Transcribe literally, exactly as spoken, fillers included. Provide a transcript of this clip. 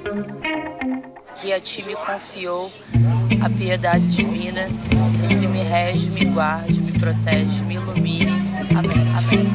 que a ti me confiou a piedade divina, sempre me rege, me guarde, me protege, me ilumine. Amém. Amém.